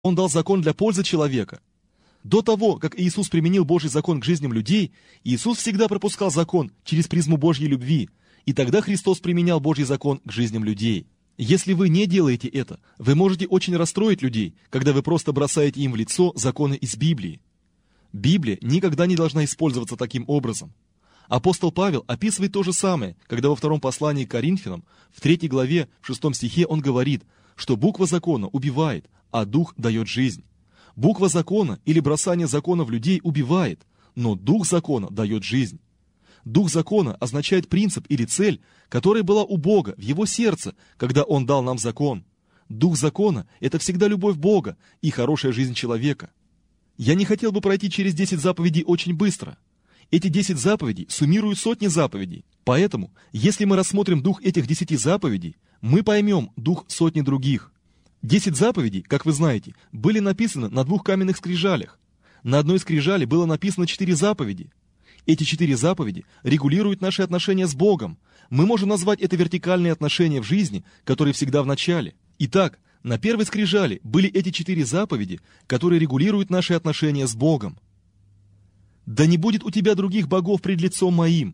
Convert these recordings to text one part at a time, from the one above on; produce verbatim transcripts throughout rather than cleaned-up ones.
Он дал закон для пользы человека. До того, как Иисус применил Божий закон к жизням людей, Иисус всегда пропускал закон через призму Божьей любви, и тогда Христос применял Божий закон к жизням людей. Если вы не делаете это, вы можете очень расстроить людей, когда вы просто бросаете им в лицо законы из Библии. Библия никогда не должна использоваться таким образом. Апостол Павел описывает то же самое, когда во втором послании к Коринфянам, в третьей главе, в шестом стихе он говорит, что буква закона убивает, а дух дает жизнь. Буква закона или бросание законов людей убивает, но дух закона дает жизнь. Дух закона означает принцип или цель, которая была у Бога в его сердце, когда Он дал нам закон. Дух закона – это всегда любовь Бога и хорошая жизнь человека. Я не хотел бы пройти через десять заповедей очень быстро. Эти десять заповедей суммируют сотни заповедей. Поэтому, если мы рассмотрим дух этих десяти заповедей, мы поймем дух сотни других. Десять заповедей, как вы знаете, были написаны на двух каменных скрижалях. На одной скрижали было написано четыре заповеди. Эти четыре заповеди регулируют наши отношения с Богом. Мы можем назвать это вертикальные отношения в жизни, которые всегда в начале. Итак, на первой скрижали были эти четыре заповеди, которые регулируют наши отношения с Богом. «Да не будет у тебя других богов пред лицом моим».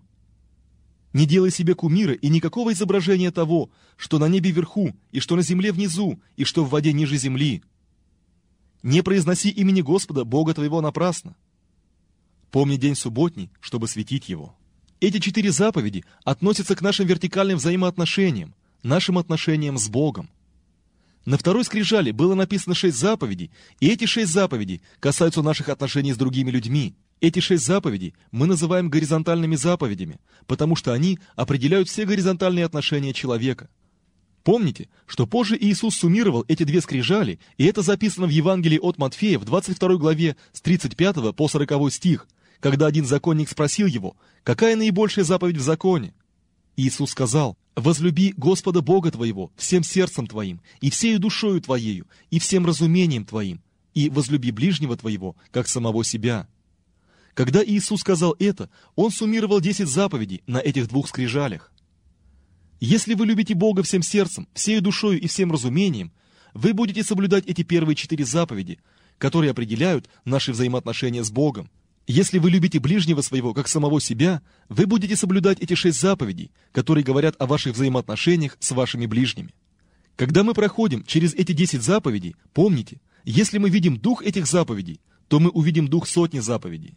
Не делай себе кумира и никакого изображения того, что на небе вверху, и что на земле внизу, и что в воде ниже земли. Не произноси имени Господа, Бога твоего, напрасно. Помни день субботний, чтобы светить его. Эти четыре заповеди относятся к нашим вертикальным взаимоотношениям, нашим отношениям с Богом. На второй скрижали было написано шесть заповедей, и эти шесть заповедей касаются наших отношений с другими людьми. Эти шесть заповедей мы называем горизонтальными заповедями, потому что они определяют все горизонтальные отношения человека. Помните, что позже Иисус суммировал эти две скрижали, и это записано в Евангелии от Матфея в двадцать второй главе с тридцать пятого по сороковой стих, когда один законник спросил его, какая наибольшая заповедь в законе? Иисус сказал: «Возлюби Господа Бога твоего всем сердцем твоим, и всею душою твоею, и всем разумением твоим, и возлюби ближнего твоего, как самого себя». Когда Иисус сказал это, Он суммировал десять заповедей на этих двух скрижалях. Если вы любите Бога всем сердцем, всею душою и всем разумением, вы будете соблюдать эти первые четыре заповеди, которые определяют наши взаимоотношения с Богом. Если вы любите ближнего своего, как самого себя, вы будете соблюдать эти шесть заповедей, которые говорят о ваших взаимоотношениях с вашими ближними. Когда мы проходим через эти десять заповедей, помните, если мы видим дух этих заповедей, то мы увидим дух сотни заповедей.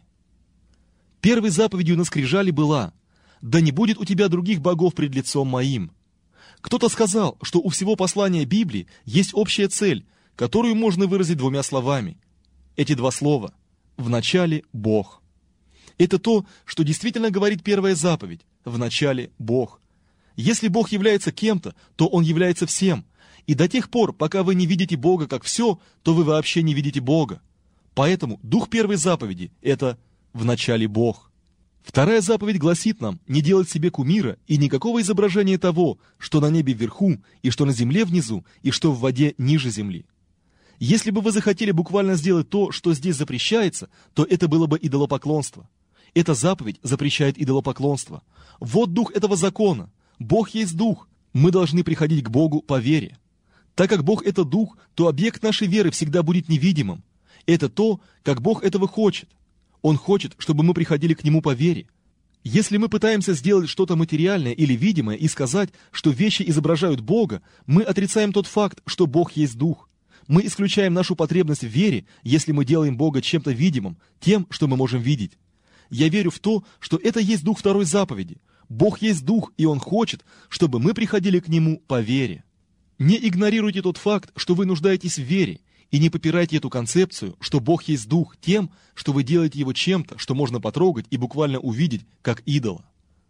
Первой заповедью на скрижали была: «Да не будет у тебя других богов пред лицом моим». Кто-то сказал, что у всего послания Библии есть общая цель, которую можно выразить двумя словами. Эти два слова: «Вначале Бог». Это то, что действительно говорит первая заповедь: «Вначале Бог». Если Бог является кем-то, то Он является всем. И до тех пор, пока вы не видите Бога как все, то вы вообще не видите Бога. Поэтому дух первой заповеди – это «Вначале Бог». Вторая заповедь гласит нам не делать себе кумира и никакого изображения того, что на небе вверху, и что на земле внизу, и что в воде ниже земли. Если бы вы захотели буквально сделать то, что здесь запрещается, то это было бы идолопоклонство. Эта заповедь запрещает идолопоклонство. Вот дух этого закона. Бог есть дух. Мы должны приходить к Богу по вере. Так как Бог – это дух, то объект нашей веры всегда будет невидимым. Это то, как Бог этого хочет. Он хочет, чтобы мы приходили к Нему по вере. Если мы пытаемся сделать что-то материальное или видимое и сказать, что вещи изображают Бога, мы отрицаем тот факт, что Бог есть Дух. Мы исключаем нашу потребность в вере, если мы делаем Бога чем-то видимым, тем, что мы можем видеть. Я верю в то, что это есть дух второй заповеди. Бог есть Дух, и Он хочет, чтобы мы приходили к Нему по вере. Не игнорируйте тот факт, что вы нуждаетесь в вере, и не попирайте эту концепцию, что Бог есть Дух, тем, что вы делаете Его чем-то, что можно потрогать и буквально увидеть, как идола.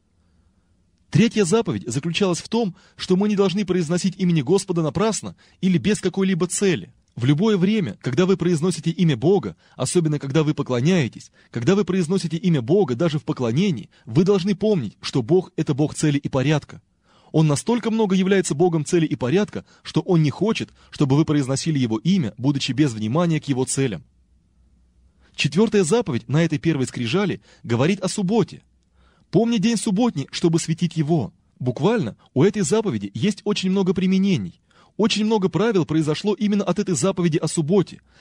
Третья заповедь заключалась в том, что мы не должны произносить имени Господа напрасно или без какой-либо цели. В любое время, когда вы произносите имя Бога, особенно когда вы поклоняетесь, когда вы произносите имя Бога даже в поклонении, вы должны помнить, что Бог – это Бог цели и порядка. Он настолько много является Богом цели и порядка, что Он не хочет, чтобы вы произносили Его имя, будучи без внимания к Его целям. Четвертая заповедь на этой первой скрижали говорит о субботе. Помни день субботний, чтобы светить его. Буквально у этой заповеди есть очень много применений. Очень много правил произошло именно от этой заповеди о субботе,